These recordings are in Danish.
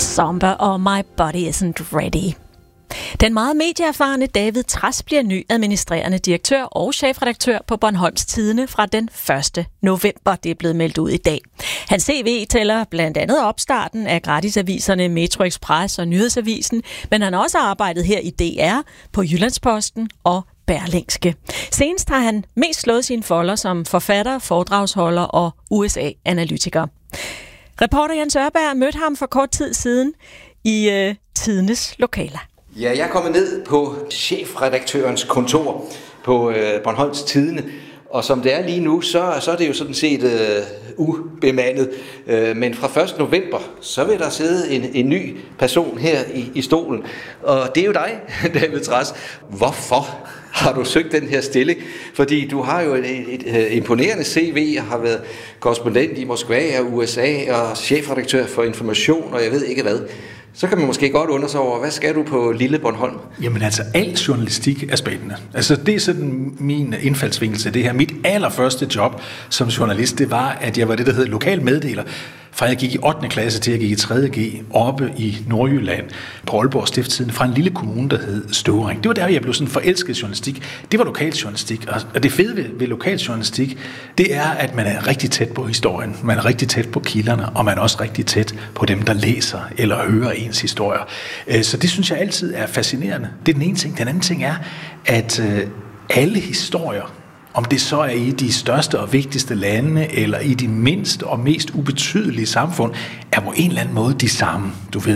Samba og My Body Isn't Ready. Den meget medieerfarne David Trads bliver ny administrerende direktør og chefredaktør på Bornholms Tidende fra den 1. november. Det er blevet meldt ud i dag. Hans CV tæller blandt andet opstarten af gratisaviserne Metro Express og Nyhedsavisen, men han har også arbejdet her i DR, på Jyllandsposten og Berlingske. Senest har han mest slået sine folder som forfatter, foredragsholder og USA-analytiker. Reporter Jens Ørberg mødte ham for kort tid siden i Tidendes lokaler. Ja, jeg er kommet ned på chefredaktørens kontor på Bornholms Tidende, og som det er lige nu, så er det jo sådan set ubemandet. Men fra 1. november, så vil der sidde en ny person her i stolen, og det er jo dig, David Trads. Hvorfor har du søgt den her stilling? Fordi du har jo et imponerende CV, og har været korrespondent i Moskva og USA, og chefredaktør for Information, og jeg ved ikke hvad. Så kan man måske godt undre sig over, hvad skal du på lille Bornholm? Jamen altså, al journalistik er spændende. Altså, det er sådan min indfaldsvinkel til det her. Mit allerførste job som journalist, det var, at jeg var det, der hedder lokal meddeler. Fra jeg gik i 8. klasse til jeg gik i 3.G oppe i Nordjylland på Aalborg Stiftstidende fra en lille kommune, der hed Støvring. Det var der, jeg blev sådan forelsket i journalistik. Det var lokaljournalistik. Og det fede ved lokaljournalistik, det er, at man er rigtig tæt på historien. Man er rigtig tæt på kilderne, og man er også rigtig tæt på dem, der læser eller hører ens historier. Så det synes jeg altid er fascinerende. Det er den ene ting. Den anden ting er, at alle historier, om det så er i de største og vigtigste lande, eller i de mindste og mest ubetydelige samfund, er på en eller anden måde de samme, du ved.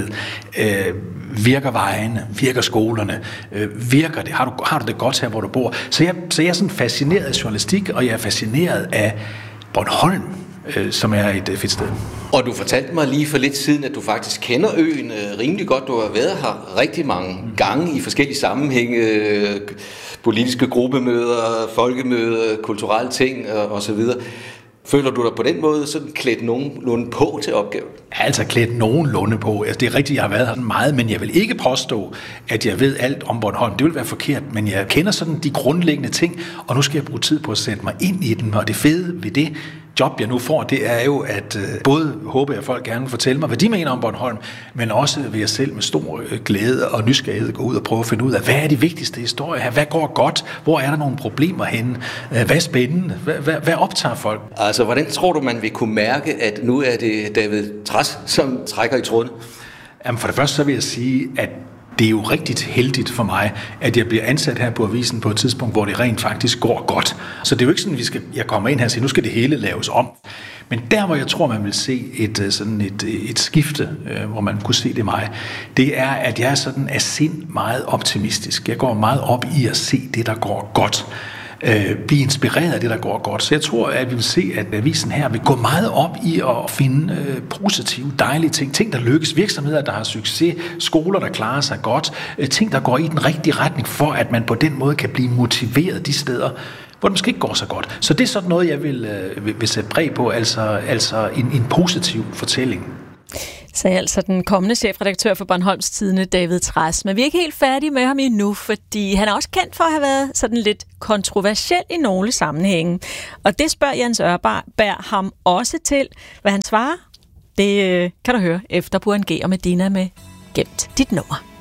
Virker vejene, virker skolerne, virker det, har du det godt her, hvor du bor? Så jeg er sådan fascineret af journalistik, og jeg er fascineret af Bornholm, som er et fedt sted. Og du fortalte mig lige for lidt siden, at du faktisk kender øen rimelig godt. Du har været her rigtig mange gange i forskellige sammenhænge, politiske gruppemøder, folkemøder, kulturelle ting osv. Føler du dig på den måde sådan klædt nogenlunde på til opgaven? Altså klædt nogenlunde på. Altså, det er rigtigt, jeg har været her meget, men jeg vil ikke påstå, at jeg ved alt om Bornholm. Det vil være forkert, men jeg kender sådan de grundlæggende ting, og nu skal jeg bruge tid på at sætte mig ind i den, og det fede ved det job, jeg nu får, det er jo, at både håber jeg, at folk gerne vil fortælle mig, hvad de mener om Bornholm, men også vil jeg selv med stor glæde og nysgerrighed gå ud og prøve at finde ud af, hvad er de vigtigste historier her? Hvad går godt? Hvor er der nogle problemer henne? Hvad er spændende? Hvad optager folk? Altså, hvordan tror du, man vil kunne mærke, at nu er det David Trads, som trækker i tråden? Jamen, for det første så vil jeg sige, at det er jo rigtig heldigt for mig, at jeg bliver ansat her på avisen på et tidspunkt, hvor det rent faktisk går godt. Så det er jo ikke sådan, at jeg kommer ind her og siger, nu skal det hele laves om. Men der, hvor jeg tror, man vil se et skifte, hvor man kunne se det mig, det er, at jeg er sådan af sind meget optimistisk. Jeg går meget op i at se det, der går godt. Blive inspireret af det, der går godt. Så jeg tror, at vi vil se, at avisen her vil gå meget op i at finde positive, dejlige ting. Ting, der lykkes. Virksomheder, der har succes. Skoler, der klarer sig godt. Ting, der går i den rigtige retning, for at man på den måde kan blive motiveret de steder, hvor det måske ikke går så godt. Så det er sådan noget, jeg vil sætte præg på, altså en positiv fortælling. Sagde altså den kommende chefredaktør for Bornholms Tidende, David Trads. Men vi er ikke helt færdige med ham endnu, fordi han er også kendt for at have været sådan lidt kontroversiel i nogle sammenhænge. Og det spørger Jens Ørberg ham også til. Hvad han svarer, det kan du høre efter Burhan G og Medina med Gemt dit nummer.